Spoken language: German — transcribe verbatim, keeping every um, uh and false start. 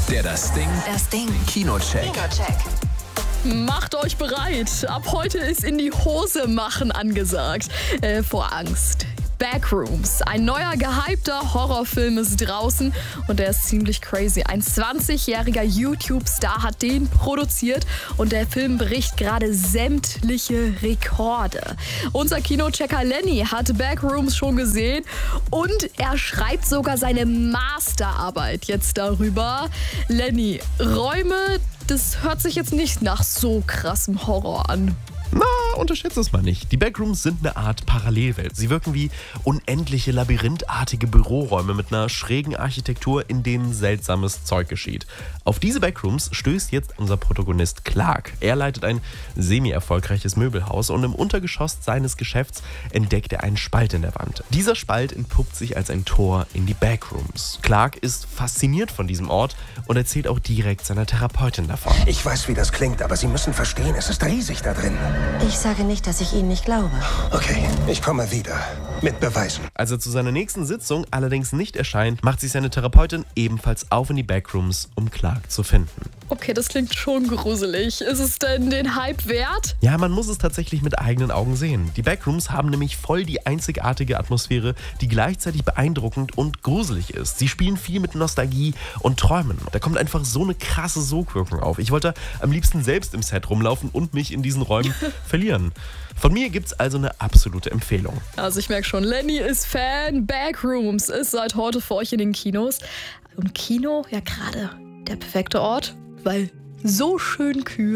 Der Das Ding. Das Ding. Kinocheck. Kinocheck. Macht euch bereit. Ab heute ist in die Hose machen angesagt. Äh, vor Angst. Backrooms. Ein neuer, gehypter Horrorfilm ist draußen und der ist ziemlich crazy. Ein zwanzigjähriger YouTube-Star hat den produziert und der Film bricht gerade sämtliche Rekorde. Unser Kinochecker Lenny hat Backrooms schon gesehen und er schreibt sogar seine Masterarbeit jetzt darüber. Lenny, Räume, das hört sich jetzt nicht nach so krassem Horror an. Na, unterschätze es mal nicht. Die Backrooms sind eine Art Parallelwelt. Sie wirken wie unendliche, labyrinthartige Büroräume mit einer schrägen Architektur, in denen seltsames Zeug geschieht. Auf diese Backrooms stößt jetzt unser Protagonist Clark. Er leitet ein semi-erfolgreiches Möbelhaus und im Untergeschoss seines Geschäfts entdeckt er einen Spalt in der Wand. Dieser Spalt entpuppt sich als ein Tor in die Backrooms. Clark ist fasziniert von diesem Ort und erzählt auch direkt seiner Therapeutin davon. Ich weiß, wie das klingt, aber Sie müssen verstehen, es ist riesig da drin. Ich sage nicht, dass ich Ihnen nicht glaube. Okay, ich komme wieder. Mit Beweisen. Als er zu seiner nächsten Sitzung allerdings nicht erscheint, macht sich seine Therapeutin ebenfalls auf in die Backrooms, um Clark zu finden. Okay, das klingt schon gruselig. Ist es denn den Hype wert? Ja, man muss es tatsächlich mit eigenen Augen sehen. Die Backrooms haben nämlich voll die einzigartige Atmosphäre, die gleichzeitig beeindruckend und gruselig ist. Sie spielen viel mit Nostalgie und Träumen. Da kommt einfach so eine krasse Sogwirkung auf. Ich wollte am liebsten selbst im Set rumlaufen und mich in diesen Räumen verlieren. Von mir gibt's also eine absolute Empfehlung. Also ich merke schon, Lenny ist Fan. Backrooms ist seit heute für euch in den Kinos. Und Kino, ja gerade der perfekte Ort, weil so schön kühl.